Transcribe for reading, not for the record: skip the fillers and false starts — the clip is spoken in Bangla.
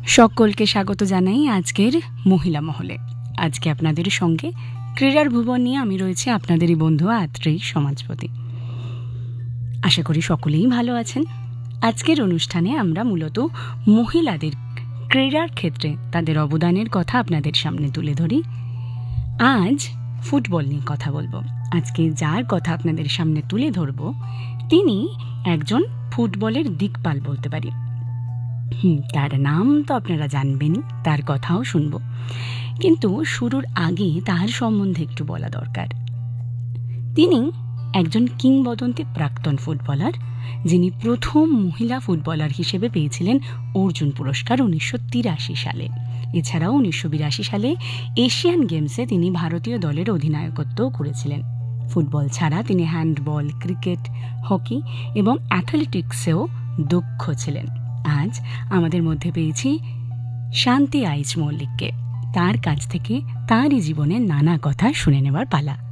সকলকে স্বাগত জানাই আজকের মহিলা মহলে। আজকে আপনাদের সঙ্গে ক্রীড়ার ভুবন নিয়ে আমি রয়েছে আপনাদেরই বন্ধু আত্রেয়ী সমাজপতি। আশা করি সকলেই ভালো আছেন। আজকের অনুষ্ঠানে আমরা মূলত মহিলাদের ক্রীড়ার ক্ষেত্রে তাদের অবদানের কথা আপনাদের সামনে তুলে ধরি। আজ ফুটবল নিয়ে কথা বলবো। আজকে যার কথা আপনাদের সামনে তুলে ধরব তিনি একজন ফুটবলের দিকপাল বলতে পারি। তার নাম তো আপনারা জানবেনই, তার কথাও শুনব, কিন্তু শুরুর আগে তার সম্বন্ধে একটু বলা দরকার। তিনি একজন কিংবদন্তি প্রাক্তন ফুটবলার, যিনি প্রথম মহিলা ফুটবলার হিসেবে পেয়েছিলেন অর্জুন পুরস্কার 1983 সালে। এছাড়াও 1982 সালে এশিয়ান গেমসে তিনি ভারতীয় দলের অধিনায়কত্বও করেছিলেন। ফুটবল ছাড়া তিনি হ্যান্ডবল, ক্রিকেট, হকি এবং অ্যাথলেটিক্সেও দক্ষ ছিলেন। আজ আমাদের মধ্যে পেয়েছি শান্তি আইচ মল্লিককে। তার কাছ থেকে তাঁরই জীবনের নানা কথা শুনে নেবার পালা।